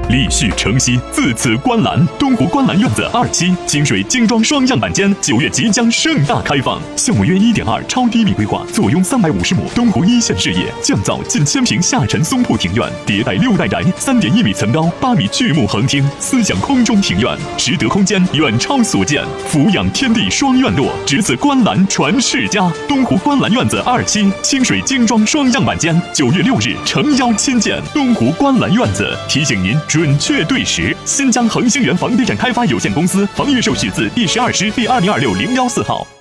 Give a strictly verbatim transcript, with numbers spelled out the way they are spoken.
立续承袭，自此观澜。东湖观澜院子二期清水精装双样板间九月即将盛大开放，项目约一点二超低密规划，坐拥三百五十亩东湖一线视野，降噪近千平下沉松铺庭院，迭代六代宅，三点一米层高，八米巨木横厅，思想空中庭院，实得空间远超所见，俯仰天地双院落，值此观澜传世家。东湖观澜院子二期清水精装双样板间，九月六日诚邀亲见。东湖观澜院子提醒您准确对时。新疆恒星源房地产开发有限公司房预售序字第十二师第二零二六零幺四号。